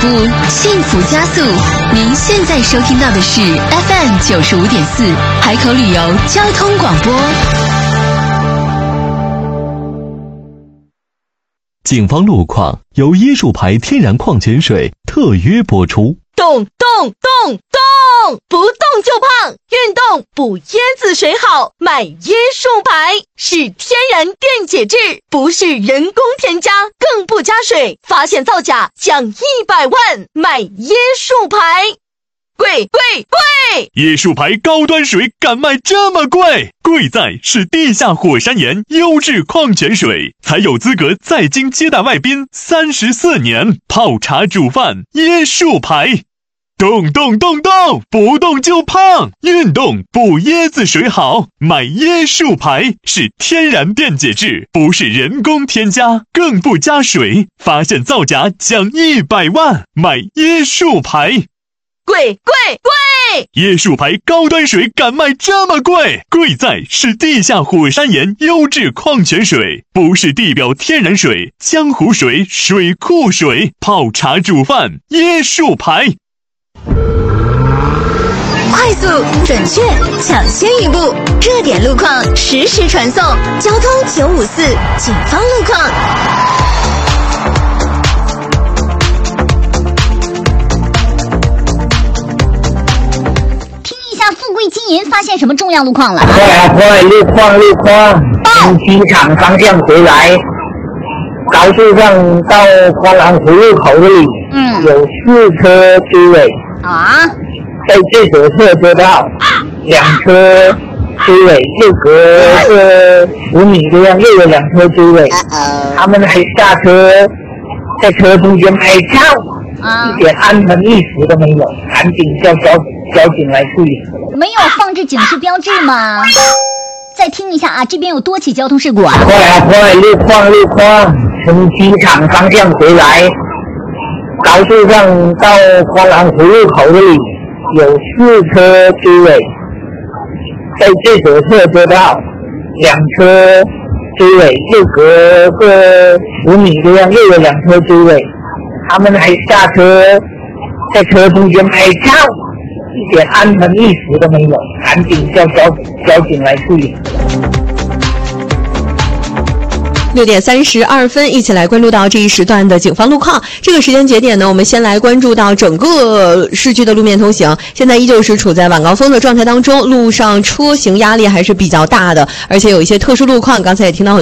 步，幸福加速。您现在收听到的是 FM 95.4海口旅游交通广播。 警方路况由椰树牌天然矿泉水特约播出。 动，不动就胖，运动补椰子水好，买椰树牌，是天然电解质，不是人工添加，更不加水，发现造假奖100万，买椰树牌。贵！ 椰树牌高端水敢卖这么贵？贵在是地下火山岩优质矿泉水，才有资格在京接待外宾34年，泡茶煮饭椰树牌。动，不动就胖，运动补椰子水好，买椰树牌，是天然电解质，不是人工添加，更不加水，发现造假奖100万，买椰树牌。 贵！ 椰树牌高端水敢卖这么贵？贵在是地下火山岩优质矿泉水，不是地表天然水、江湖水、水库水，泡茶煮饭椰树牌。 快速、准确、抢先一步，热点路况实时传送。交通954，警方路况。 富贵金银发现什么重要路况了？ 快！路况！从机场方向回来，高速上到观澜湖路口这里，有4车追尾啊， 在最左侧车道，2车追尾，又隔个10米这样又有2车追尾，他们还下车在车中间拍照，一点安全意识都没有，赶紧叫交警来处理。 没有放置警示标志吗？再听一下啊，这边有多起交通事故啊！ 快！路况！从机场方向回来，高速上到观澜湖路口这里，有4车追尾，在最左侧车道，2车追尾，又隔个10米这样又有2车追尾，他们还下车在车中间拍照，一点安全意识都没有，赶紧叫交警来处理。 6点32分，一起来关注到这一时段的警方路况。这个时间节点呢，我们先来关注到整个市区的路面通行，现在依旧是处在晚高峰的状态当中，路上车行压力还是比较大的，而且有一些特殊路况，刚才也听到很